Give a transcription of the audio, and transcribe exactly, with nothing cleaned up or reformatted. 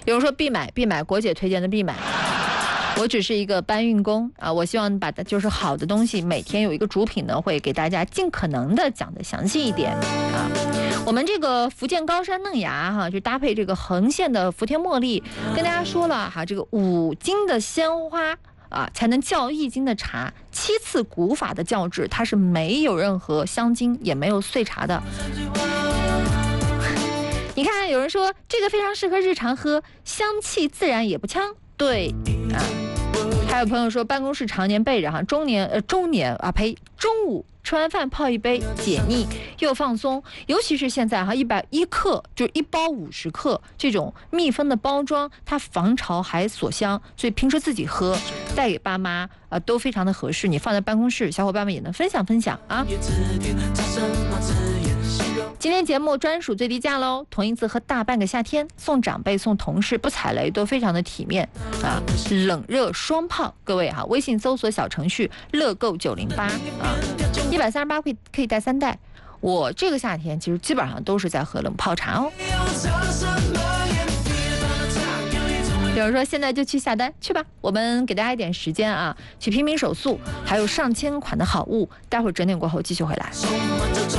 比如说必买必买，国姐推荐的必买。我只是一个搬运工啊，我希望把就是好的东西每天有一个主品呢，会给大家尽可能的讲的详细一点啊。我们这个福建高山嫩芽哈，就搭配这个横线的福田茉莉，跟大家说了哈，这个五斤的鲜花啊，才能叫一斤的茶。七次古法的校制，它是没有任何香精，也没有碎茶的。你看，有人说这个非常适合日常喝，香气自然也不呛。对啊，还有朋友说办公室常年备着哈，中年呃中年啊呸，中午吃完饭泡一杯解腻又放松，尤其是现在哈，一百一克就是一包五十克这种密封的包装，它防潮还锁香，所以平时自己喝带给爸妈啊、呃、都非常的合适。你放在办公室，小伙伴们也能分享分享啊。今天节目专属最低价喽，同一次喝大半个夏天，送长辈送同事不踩雷都非常的体面啊！冷热双泡，各位哈、啊，微信搜索小程序乐购九零八啊，一百三十八可以可以带三袋。我这个夏天其实基本上都是在喝冷泡茶哦。有人说现在就去下单去吧，我们给大家一点时间啊，去拼拼手速，还有上千款的好物，待会儿整点过后继续回来。